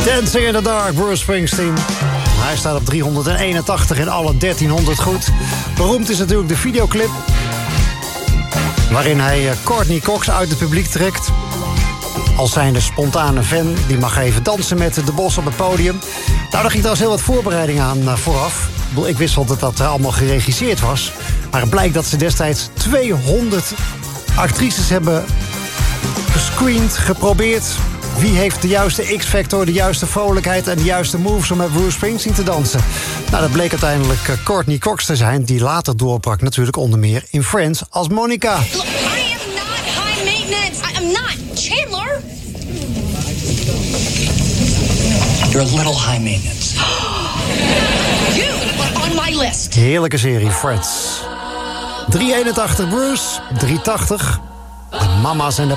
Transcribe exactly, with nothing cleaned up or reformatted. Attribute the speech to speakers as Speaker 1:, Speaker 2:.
Speaker 1: Dancing in the Dark, Bruce Springsteen. Hij staat op driehonderdeenentachtig in alle dertienhonderd goed. Beroemd is natuurlijk de videoclip waarin hij Courtney Cox uit het publiek trekt. Als zijnde spontane fan, die mag even dansen met de Bos op het podium. Nou, daar ging trouwens heel wat voorbereiding aan vooraf. Ik wist wel dat dat allemaal geregisseerd was. Maar het blijkt dat ze destijds tweehonderd actrices hebben gescreend, geprobeerd. Wie heeft de juiste X-factor, de juiste vrolijkheid en de juiste moves om met Bruce Springsteen te dansen? Nou, dat bleek uiteindelijk Courtney Cox te zijn, die later doorbrak natuurlijk onder meer in Friends als Monica.
Speaker 2: Look, I am not high maintenance. I am not. Chandler!
Speaker 3: You're a little high maintenance.
Speaker 2: You are on my list.
Speaker 1: Heerlijke serie, Friends. driehonderdeenentachtig Bruce, driehonderdtachtig. De mama's en de